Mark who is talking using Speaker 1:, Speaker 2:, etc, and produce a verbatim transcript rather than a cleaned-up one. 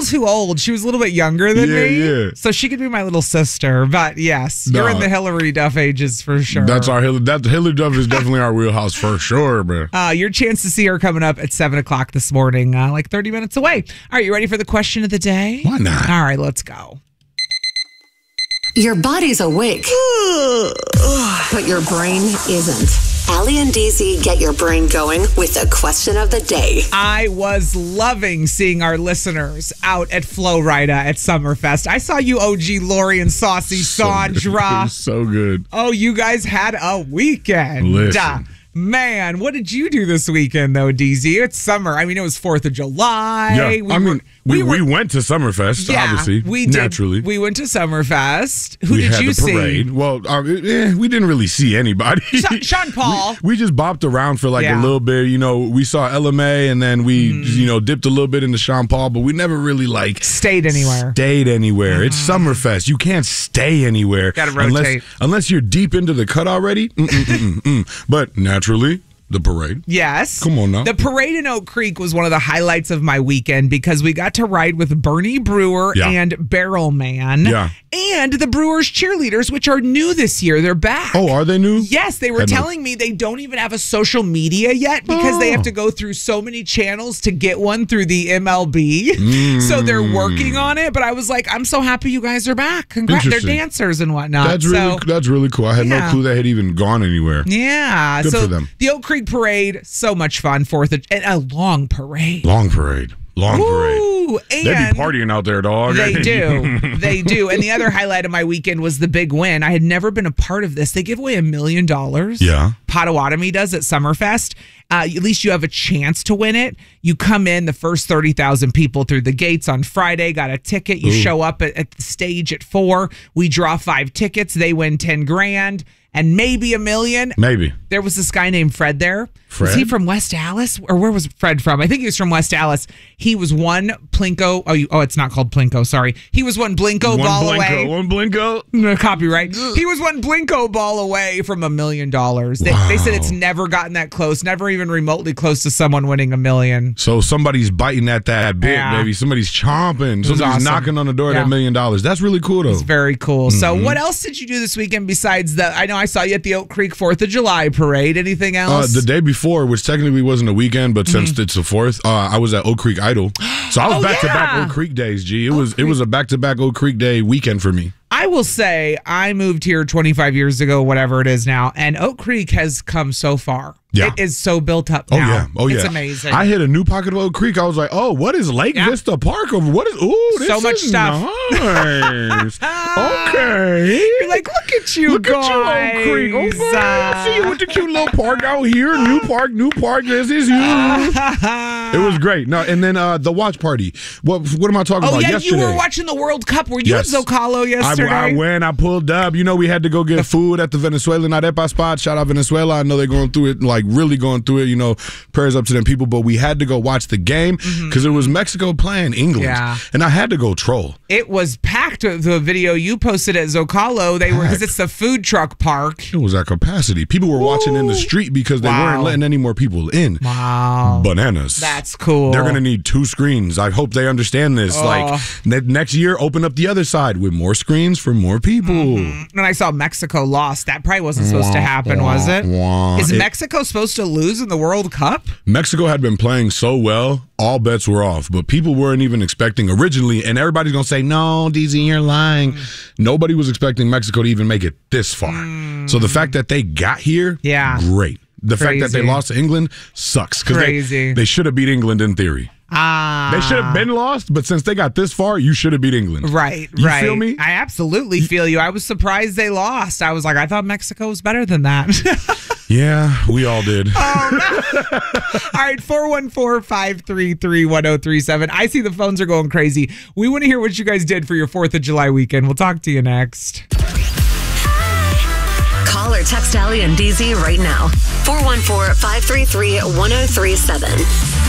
Speaker 1: feels too old. She was a little bit younger than
Speaker 2: Yeah,
Speaker 1: me.
Speaker 2: yeah.
Speaker 1: So she could be my little sister. But yes,
Speaker 2: No.
Speaker 1: you're in the Hillary Duff ages for sure.
Speaker 2: That's our Hillary. That Hillary Duff is definitely our wheelhouse for sure, man.
Speaker 1: Uh, your chance to see her coming up at seven o'clock this morning, uh, like thirty minutes away. All right, you ready for the question of the day?
Speaker 2: Why not?
Speaker 1: All right, let's go.
Speaker 3: Your body's awake, but your brain isn't. Allie and D Z get your brain going with the question of the day.
Speaker 1: I was loving seeing our listeners out at Flow Rida at Summerfest. I saw you, O G Lori and Saucy
Speaker 2: So good. It
Speaker 1: Sandra.
Speaker 2: was so good.
Speaker 1: Oh, you guys had a weekend.
Speaker 2: Listen.
Speaker 1: Uh, Man, what did you do this weekend, though, D Z? It's summer. I mean, it was fourth of July.
Speaker 2: Yeah,
Speaker 1: We
Speaker 2: I
Speaker 1: were-
Speaker 2: mean, we, we,
Speaker 1: were-
Speaker 2: went to Summerfest,
Speaker 1: Yeah,
Speaker 2: obviously,
Speaker 1: we did.
Speaker 2: naturally.
Speaker 1: We went to Summerfest. Who
Speaker 2: we
Speaker 1: did
Speaker 2: had
Speaker 1: you
Speaker 2: the parade.
Speaker 1: see?
Speaker 2: Well, uh, eh, we didn't really see anybody.
Speaker 1: Sean, Sean Paul.
Speaker 2: We, we just bopped around for like
Speaker 1: Yeah.
Speaker 2: a little bit. You know, we saw L M A and then we, mm. you know, dipped a little bit into Sean Paul, but we never really like
Speaker 1: stayed anywhere.
Speaker 2: Stayed anywhere. Mm. It's Summerfest. You can't stay anywhere.
Speaker 1: Gotta rotate.
Speaker 2: Unless, unless you're deep into the cut already. Mm, mm, mm, mm, mm. But naturally, the parade.
Speaker 1: Yes.
Speaker 2: Come on now.
Speaker 1: The parade in Oak Creek was one of the highlights of my weekend because we got to ride with Bernie Brewer
Speaker 2: Yeah.
Speaker 1: and Barrel Man.
Speaker 2: Yeah.
Speaker 1: And the Brewers cheerleaders, which are new this year. They're back.
Speaker 2: Oh, are they new?
Speaker 1: Yes, they were
Speaker 2: Had no-
Speaker 1: telling me they don't even have a social media yet because they have
Speaker 2: Oh.
Speaker 1: to go through so many channels to get one through the M L B. So they're working on it. But I was like, I'm so happy you guys are back. Congrats. They're
Speaker 2: Interesting.
Speaker 1: dancers and whatnot.
Speaker 2: That's really
Speaker 1: so,
Speaker 2: that's really cool. I had
Speaker 1: Yeah.
Speaker 2: no clue they had even gone anywhere.
Speaker 1: yeah.
Speaker 2: Good
Speaker 1: so
Speaker 2: for them.
Speaker 1: the Oak Creek Parade, so much fun. Fourth of, and a long parade.
Speaker 2: Long parade. Long parade.
Speaker 1: Ooh,
Speaker 2: They be
Speaker 1: and
Speaker 2: partying out there, dog.
Speaker 1: They do. They do. And the other highlight of my weekend was the big win. I had never been a part of this. They give away a million dollars.
Speaker 2: Yeah.
Speaker 1: Potawatomi does at Summerfest. Uh, at least you have a chance to win it. You come in, the first thirty thousand people through the gates on Friday, got a ticket. You
Speaker 2: Ooh.
Speaker 1: show up at, at the stage at four. We draw five tickets. They win ten grand and maybe a million.
Speaker 2: Maybe.
Speaker 1: There was this guy named Fred there. Was
Speaker 2: Fred?
Speaker 1: he from West Allis? Or where was Fred from? I think he was from West Allis. He was one Plinko. Oh, you, oh it's not called Plinko. Sorry. He was one Blinko
Speaker 2: One
Speaker 1: ball
Speaker 2: Blinko.
Speaker 1: away.
Speaker 2: One Blinko.
Speaker 1: No, copyright. He was one Blinko ball away from a million dollars. They,
Speaker 2: Wow.
Speaker 1: they said it's never gotten that close, never even remotely close to someone winning a million.
Speaker 2: So somebody's biting at that bit,
Speaker 1: Yeah.
Speaker 2: baby. Somebody's chomping.
Speaker 1: was
Speaker 2: Somebody's
Speaker 1: awesome.
Speaker 2: knocking on the door of
Speaker 1: Yeah.
Speaker 2: that million dollars. That's really cool, though.
Speaker 1: It's very cool. So what else did you do this weekend besides the, I know I saw you at the Oak Creek fourth of July parade. Anything
Speaker 2: Uh,
Speaker 1: else?
Speaker 2: the day before, which technically wasn't a weekend, but since it's the fourth, uh, I was at Oak Creek Idol. So I was
Speaker 1: Oh,
Speaker 2: back to back
Speaker 1: yeah.
Speaker 2: Oak Creek days, G. It was it was a back to back Oak Creek day weekend for me.
Speaker 1: I will say I moved here twenty-five years ago, whatever it is now, and Oak Creek has come so far.
Speaker 2: Yeah.
Speaker 1: It is so built up
Speaker 2: Oh
Speaker 1: now.
Speaker 2: yeah, oh yeah.
Speaker 1: It's amazing.
Speaker 2: I hit a new pocket of Oak Creek. I was like, oh, what is Lake
Speaker 1: Yeah.
Speaker 2: Vista Park over? What is? Ooh, this
Speaker 1: So much
Speaker 2: is
Speaker 1: stuff.
Speaker 2: Nice. Okay.
Speaker 1: You're like, look at you
Speaker 2: Look
Speaker 1: guys.
Speaker 2: at you, Oak Creek. Okay. I see you with the cute little park out here. New park, new park. This is you. It was great. No, and then uh, the watch party. What what am I talking
Speaker 1: Oh,
Speaker 2: about?
Speaker 1: yeah,
Speaker 2: Yesterday,
Speaker 1: you were watching the World Cup. Were you
Speaker 2: Yes.
Speaker 1: at Zocalo yesterday?
Speaker 2: I, I went, I pulled up. You know, we had to go get food at the Venezuelan arepa spot. Shout out Venezuela. I know they're going through it, like really going through it. You know, prayers up to them people. But we had to go watch the game because it was Mexico playing England.
Speaker 1: Yeah.
Speaker 2: And I had to go troll.
Speaker 1: It was packed. The video you posted at Zocalo, they were because
Speaker 2: Packed.
Speaker 1: it's the food truck park.
Speaker 2: It was at capacity. People were watching in the street because they
Speaker 1: Wow.
Speaker 2: weren't letting any more people in.
Speaker 1: Wow.
Speaker 2: Bananas.
Speaker 1: That's cool.
Speaker 2: They're going to need two screens. I hope they understand this.
Speaker 1: Oh.
Speaker 2: Like ne- next year, open up the other side with more screens for more people.
Speaker 1: And I saw Mexico lost. That probably wasn't supposed to happen, was it?
Speaker 2: Wah.
Speaker 1: Is
Speaker 2: It-
Speaker 1: Mexico supposed to lose in the World Cup?
Speaker 2: Mexico had been playing so well, all bets were off, but people weren't even expecting originally, and everybody's going to say, no, D Z, you're lying.
Speaker 1: Mm.
Speaker 2: Nobody was expecting Mexico to even make it this far. So the fact that they got here,
Speaker 1: Yeah.
Speaker 2: great. The fact that they
Speaker 1: Crazy.
Speaker 2: lost to England sucks because they,
Speaker 1: Crazy.
Speaker 2: they should have beat England in theory.
Speaker 1: Ah.
Speaker 2: They should have been lost, but since they got this far, you should have beat England.
Speaker 1: Right,
Speaker 2: You
Speaker 1: right.
Speaker 2: feel me?
Speaker 1: I absolutely feel you. I was surprised they lost. I was like, I thought Mexico was better than that.
Speaker 2: Yeah, we all did.
Speaker 1: All right, four one four, five three three, one zero three seven. I see the phones are going crazy. We want to hear what you guys did for your fourth of July weekend. We'll talk to you next.
Speaker 3: Call or text Allie and D Z right now. four one four, five three three, one zero three seven.